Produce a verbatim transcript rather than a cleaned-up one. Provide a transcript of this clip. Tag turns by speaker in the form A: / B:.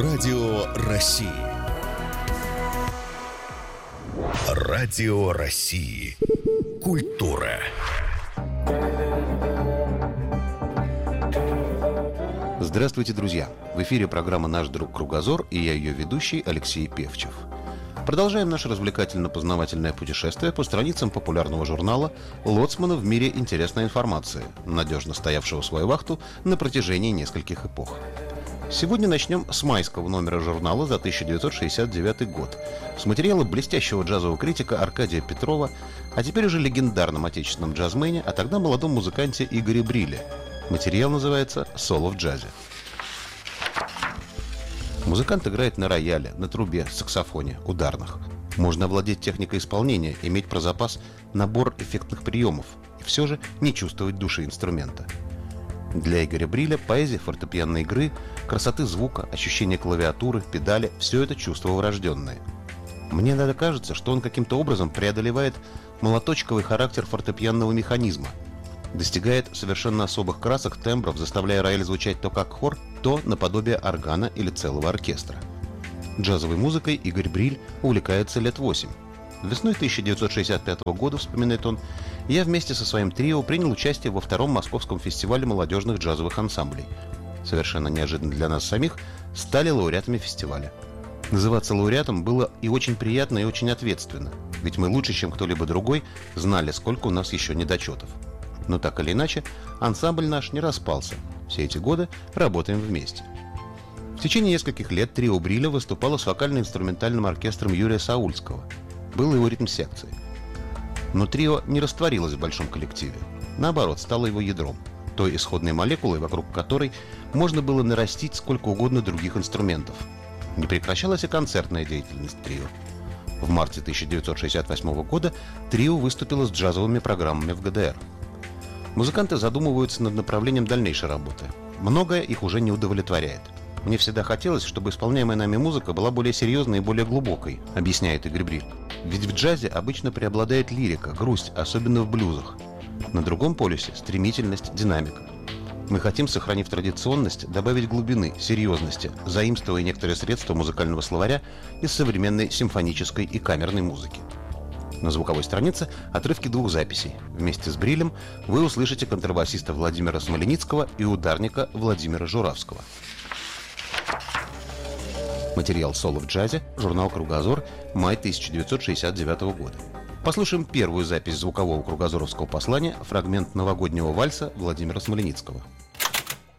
A: Радио России. Радио России. Культура.
B: Здравствуйте, друзья! В эфире программа «Наш друг Кругозор» и я ее ведущий Алексей Певчев. Продолжаем наше развлекательно-познавательное путешествие по страницам популярного журнала «Лоцмана в мире интересной информации», надежно стоявшего свою вахту на протяжении нескольких эпох. Сегодня начнем с майского номера журнала за тысяча девятьсот шестьдесят девятый год, с материала блестящего джазового критика Аркадия Петрова, а теперь уже легендарном отечественном джазмене, а тогда молодом музыканте Игоре Бриле. Материал называется «Соло в джазе». Музыкант играет на рояле, на трубе, саксофоне, ударных. Можно овладеть техникой исполнения, иметь про запас набор эффектных приемов и все же не чувствовать души инструмента. Для Игоря Бриля поэзия фортепианной игры, красоты звука, ощущение клавиатуры, педали – все это чувства врожденные. Мне иногда кажется, что он каким-то образом преодолевает молоточковый характер фортепианного механизма, достигает совершенно особых красок, тембров, заставляя рояль звучать то как хор, то наподобие органа или целого оркестра. Джазовой музыкой Игорь Бриль увлекается лет восемь. Весной тысяча девятьсот шестьдесят пятого года, вспоминает он, я вместе со своим трио принял участие во втором московском фестивале молодежных джазовых ансамблей. Совершенно неожиданно для нас самих стали лауреатами фестиваля. Называться лауреатом было и очень приятно, и очень ответственно, ведь мы лучше, чем кто-либо другой, знали, сколько у нас еще недочетов. Но так или иначе, ансамбль наш не распался. Все эти годы работаем вместе. В течение нескольких лет трио Бриля выступало с вокально-инструментальным оркестром Юрия Саульского. Был его ритм-секцией. Но трио не растворилось в большом коллективе. Наоборот, стало его ядром, той исходной молекулой, вокруг которой можно было нарастить сколько угодно других инструментов. Не прекращалась и концертная деятельность трио. В марте тысяча девятьсот шестьдесят восьмого года трио выступило с джазовыми программами в ГДР. Музыканты задумываются над направлением дальнейшей работы. Многое их уже не удовлетворяет. Мне всегда хотелось, чтобы исполняемая нами музыка была более серьезной и более глубокой, объясняет Игорь Бриль. Ведь в джазе обычно преобладает лирика, грусть, особенно в блюзах. На другом полюсе – стремительность, динамика. Мы хотим, сохранив традиционность, добавить глубины, серьезности, заимствуя некоторые средства музыкального словаря из современной симфонической и камерной музыки. На звуковой странице отрывки двух записей. Вместе с Брилем вы услышите контрабасиста Владимира Смоленицкого и ударника Владимира Журавского. Материал «Соло в джазе», журнал «Кругозор», май тысяча девятьсот шестьдесят девятого года. Послушаем первую запись звукового кругозоровского послания, фрагмент новогоднего вальса Владимира Смоленицкого.